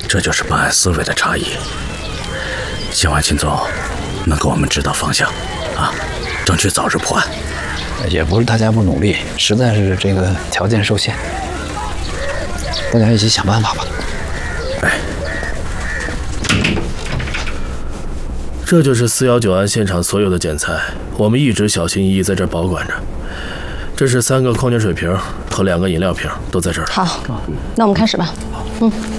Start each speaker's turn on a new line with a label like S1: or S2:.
S1: 这就是办案思维的差异。希望秦总能给我们指导方向，啊，争取早日破案。
S2: 也不是大家不努力，实在是这个条件受限，大家一起想办法吧。
S1: 哎，
S3: 这就是419案现场所有的检材，我们一直小心翼翼在这儿保管着。这是3个矿泉水瓶和2个饮料瓶，都在这儿。
S4: 好，那我们开始吧。